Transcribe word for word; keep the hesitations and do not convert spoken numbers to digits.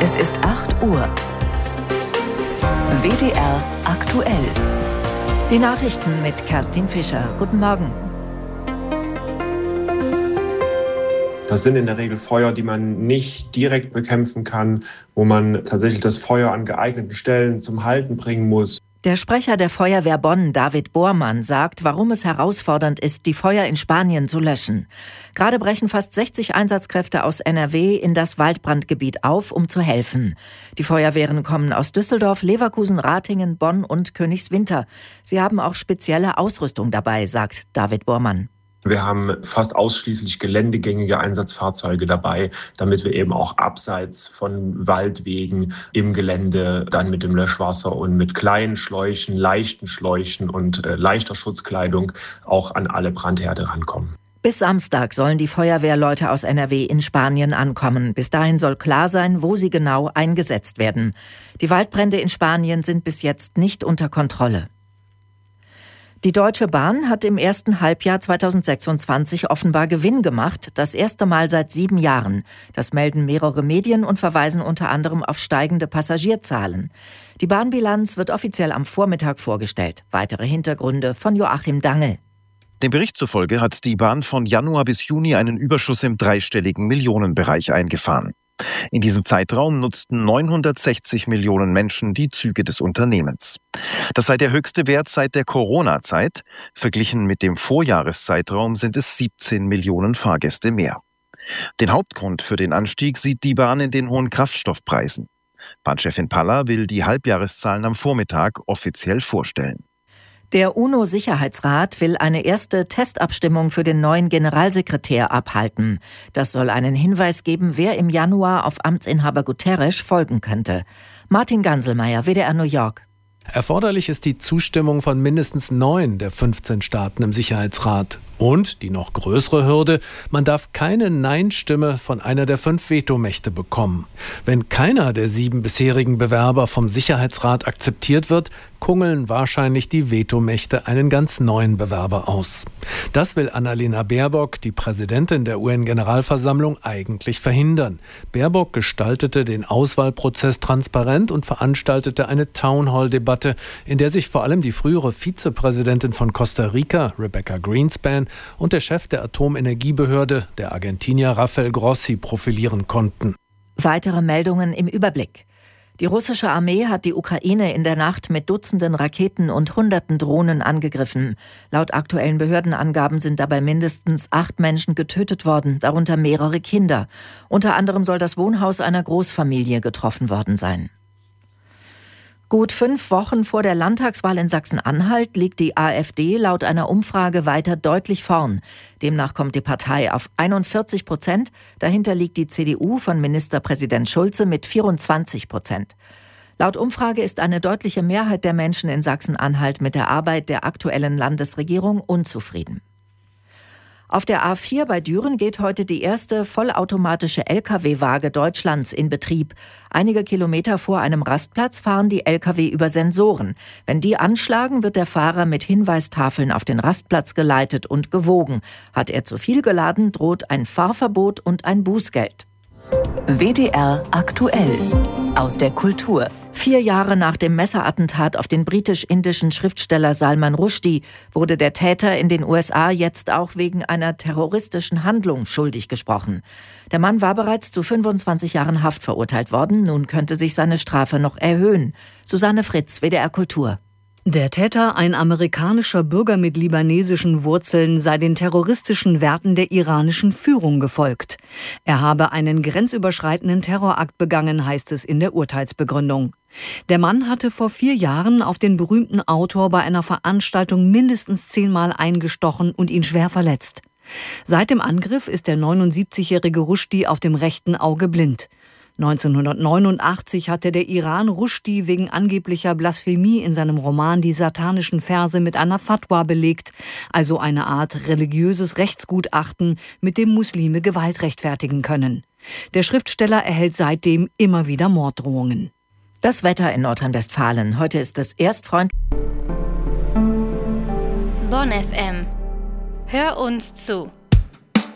Es ist acht Uhr. W D R aktuell. Die Nachrichten mit Kerstin Fischer. Guten Morgen. Das sind in der Regel Feuer, die man nicht direkt bekämpfen kann, wo man tatsächlich das Feuer an geeigneten Stellen zum Halten bringen muss. Der Sprecher der Feuerwehr Bonn, David Bormann, sagt, warum es herausfordernd ist, die Feuer in Spanien zu löschen. Gerade brechen fast sechzig Einsatzkräfte aus N R W in das Waldbrandgebiet auf, um zu helfen. Die Feuerwehren kommen aus Düsseldorf, Leverkusen, Ratingen, Bonn und Königswinter. Sie haben auch spezielle Ausrüstung dabei, sagt David Bormann. Wir haben fast ausschließlich geländegängige Einsatzfahrzeuge dabei, damit wir eben auch abseits von Waldwegen im Gelände dann mit dem Löschwasser und mit kleinen Schläuchen, leichten Schläuchen und äh, leichter Schutzkleidung auch an alle Brandherde rankommen. Bis Samstag sollen die Feuerwehrleute aus N R W in Spanien ankommen. Bis dahin soll klar sein, wo sie genau eingesetzt werden. Die Waldbrände in Spanien sind bis jetzt nicht unter Kontrolle. Die Deutsche Bahn hat im ersten Halbjahr zweitausendsechsundzwanzig offenbar Gewinn gemacht, das erste Mal seit sieben Jahren. Das melden mehrere Medien und verweisen unter anderem auf steigende Passagierzahlen. Die Bahnbilanz wird offiziell am Vormittag vorgestellt. Weitere Hintergründe von Joachim Dangel. Dem Bericht zufolge hat die Bahn von Januar bis Juni einen Überschuss im dreistelligen Millionenbereich eingefahren. In diesem Zeitraum nutzten neunhundertsechzig Millionen Menschen die Züge des Unternehmens. Das sei der höchste Wert seit der Corona-Zeit. Verglichen mit dem Vorjahreszeitraum sind es siebzehn Millionen Fahrgäste mehr. Den Hauptgrund für den Anstieg sieht die Bahn in den hohen Kraftstoffpreisen. Bahnchefin Palla will die Halbjahreszahlen am Vormittag offiziell vorstellen. Der UNO-Sicherheitsrat will eine erste Testabstimmung für den neuen Generalsekretär abhalten. Das soll einen Hinweis geben, wer im Januar auf Amtsinhaber Guterres folgen könnte. Martin Ganselmeier, W D R New York. Erforderlich ist die Zustimmung von mindestens neun der fünfzehn Staaten im Sicherheitsrat. Und, die noch größere Hürde, man darf keine Nein-Stimme von einer der fünf Vetomächte bekommen. Wenn keiner der sieben bisherigen Bewerber vom Sicherheitsrat akzeptiert wird, kungeln wahrscheinlich die Vetomächte einen ganz neuen Bewerber aus. Das will Annalena Baerbock, die Präsidentin der U N-Generalversammlung, eigentlich verhindern. Baerbock gestaltete den Auswahlprozess transparent und veranstaltete eine Townhall-Debatte, in der sich vor allem die frühere Vizepräsidentin von Costa Rica, Rebecca Greenspan, und der Chef der Atomenergiebehörde, der Argentinier Rafael Grossi, profilieren konnten. Weitere Meldungen im Überblick. Die russische Armee hat die Ukraine in der Nacht mit Dutzenden Raketen und Hunderten Drohnen angegriffen. Laut aktuellen Behördenangaben sind dabei mindestens acht Menschen getötet worden, darunter mehrere Kinder. Unter anderem soll das Wohnhaus einer Großfamilie getroffen worden sein. Gut fünf Wochen vor der Landtagswahl in Sachsen-Anhalt liegt die AfD laut einer Umfrage weiter deutlich vorn. Demnach kommt die Partei auf einundvierzig Prozent. Dahinter liegt die C D U von Ministerpräsident Schulze mit vierundzwanzig Prozent. Laut Umfrage ist eine deutliche Mehrheit der Menschen in Sachsen-Anhalt mit der Arbeit der aktuellen Landesregierung unzufrieden. Auf der A vier bei Düren geht heute die erste vollautomatische L K W-Waage Deutschlands in Betrieb. Einige Kilometer vor einem Rastplatz fahren die L K W über Sensoren. Wenn die anschlagen, wird der Fahrer mit Hinweistafeln auf den Rastplatz geleitet und gewogen. Hat er zu viel geladen, droht ein Fahrverbot und ein Bußgeld. W D R aktuell aus der Kultur. Vier Jahre nach dem Messerattentat auf den britisch-indischen Schriftsteller Salman Rushdie wurde der Täter in den U S A jetzt auch wegen einer terroristischen Handlung schuldig gesprochen. Der Mann war bereits zu fünfundzwanzig Jahren Haft verurteilt worden. Nun könnte sich seine Strafe noch erhöhen. Susanne Fritz, W D R Kultur. Der Täter, ein amerikanischer Bürger mit libanesischen Wurzeln, sei den terroristischen Werten der iranischen Führung gefolgt. Er habe einen grenzüberschreitenden Terrorakt begangen, heißt es in der Urteilsbegründung. Der Mann hatte vor vier Jahren auf den berühmten Autor bei einer Veranstaltung mindestens zehnmal eingestochen und ihn schwer verletzt. Seit dem Angriff ist der neunundsiebzigjährige Rushdie auf dem rechten Auge blind. neunzehnhundertneunundachtzig hatte der Iran Rushdie wegen angeblicher Blasphemie in seinem Roman Die satanischen Verse mit einer Fatwa belegt, also eine Art religiöses Rechtsgutachten, mit dem Muslime Gewalt rechtfertigen können. Der Schriftsteller erhält seitdem immer wieder Morddrohungen. Das Wetter in Nordrhein-Westfalen. Heute ist es erst freundlich. Bonn F M. Hör uns zu.